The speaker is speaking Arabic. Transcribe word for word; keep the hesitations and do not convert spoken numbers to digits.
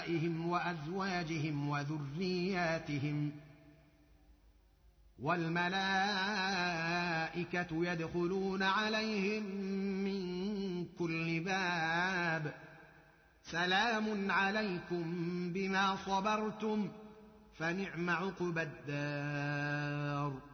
آبائهم وأزواجهم وذرياتهم، والملائكة يدخلون عليهم من كل باب، سلام عليكم بما صبرتم فنعم عقبى الدار.